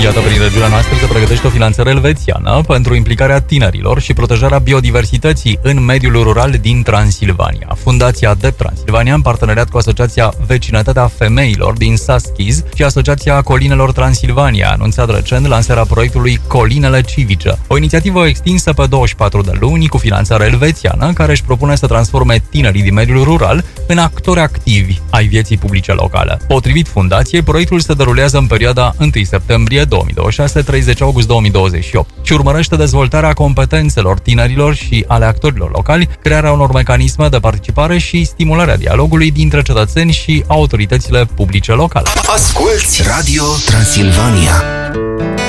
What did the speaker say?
Iată, prin regiunea noastră se pregătește o finanțare elvețiană pentru implicarea tinerilor și protejarea biodiversității în mediul rural din Transilvania. Fundația DEP Transilvania, în parteneriat cu Asociația Vecinătatea Femeilor din Saskiz și Asociația Colinelor Transilvania, a anunțat recent lansarea proiectului Colinele Civice, o inițiativă extinsă pe 24 de luni cu finanțare elvețiană, care își propune să transforme tinerii din mediul rural în actori activi ai vieții publice locale. Potrivit fundației, proiectul se derulează în perioada 1 septembrie 2026-30 august 2028 și urmărește dezvoltarea competențelor tinerilor și ale actorilor locali, crearea unor mecanisme de participare și stimularea dialogului dintre cetățeni și autoritățile publice locale. Asculți Radio Transilvania.